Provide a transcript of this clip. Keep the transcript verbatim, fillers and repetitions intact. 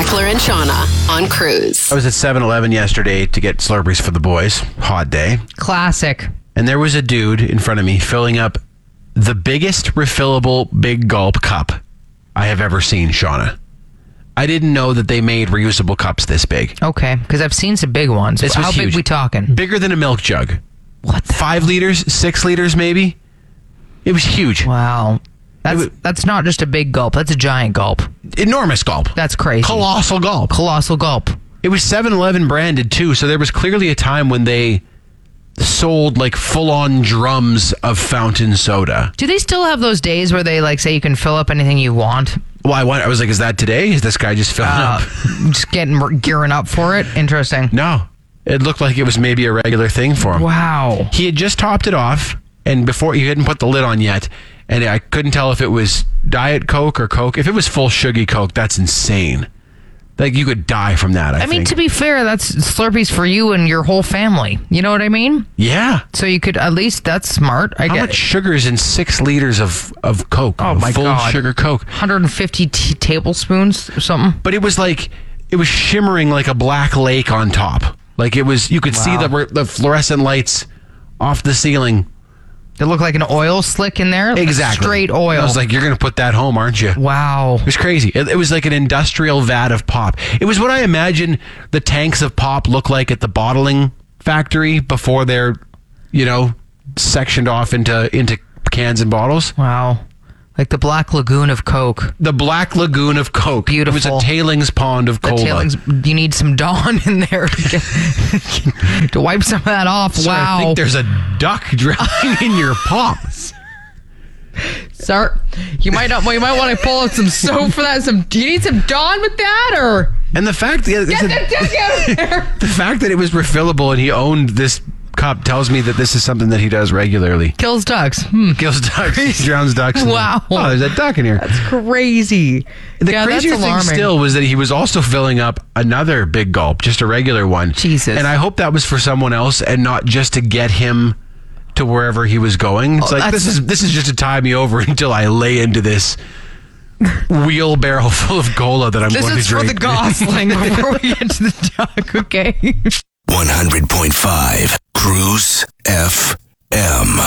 Beckler and Shauna on Cruise. I was at seven eleven yesterday to get Slurpees for the boys. Hot day. Classic. And there was a dude in front of me filling up the biggest refillable Big Gulp cup I have ever seen, Shauna. I didn't know that they made reusable cups this big. Okay, because I've seen some big ones. This was How huge. big we talking? Bigger than a milk jug. What the? Five liters, six liters maybe. It was huge. Wow. That's was- that's not just a big gulp. That's a giant gulp. Enormous gulp. That's crazy. Colossal gulp. Colossal gulp. It was seven eleven branded too, so there was clearly a time when they sold like full-on drums of fountain soda. Do they still have those days where they like say you can fill up anything you want? Well, I, went, I was like, is that today? Is this guy just filling Uh, up? just getting gearing up for it? Interesting. No. It looked like it was maybe a regular thing for him. Wow. He had just topped it off, and before he hadn't put the lid on yet, and I couldn't tell if it was Diet Coke or Coke. If it was full sugary Coke, that's insane. Like, you could die from that, I, I think. mean, to be fair, that's Slurpees for you and your whole family. You know what I mean? Yeah. So you could, at least that's smart. I How get much sugar is in six liters of, of Coke? Oh, my full God. sugar Coke. one hundred fifty t- tablespoons or something. But it was like, it was shimmering like a black lake on top. Like, it was, you could see Wow. the, the fluorescent lights off the ceiling. It looked like an oil slick in there. Exactly. Straight oil. I was like, you're going to put that home, aren't you? Wow. It was crazy. It, it was like an industrial vat of pop. It was what I imagine the tanks of pop look like at the bottling factory before they're, you know, sectioned off into into cans and bottles. Wow. Like the Black Lagoon of Coke. The Black Lagoon of Coke. Beautiful. It was a tailings pond of The cola. tailings, you need some Dawn in there to, get, to wipe some of that off. So wow. I think there's a duck drowning in your pops. Sir, you might not. You might want to pull out some soap for that. Some. Do you need some Dawn with that, or And the fact that get the dick out of there? the fact that it was refillable and he owned this cup tells me that this is something that he does regularly. Kills ducks. Hmm. Kills ducks, drowns ducks. in Wow. them. Oh, there's a duck in here. That's crazy. The yeah, crazier that's thing alarming. still was that he was also filling up another Big Gulp, just a regular one. Jesus. And I hope that was for someone else and not just to get him to wherever he was going. It's Oh, like, this that's- is this is just to tie me over until I lay into this wheelbarrow full of cola that I'm This going is to for drink. the Gosling before we get to the duck, okay? one hundred point five Cruise F M.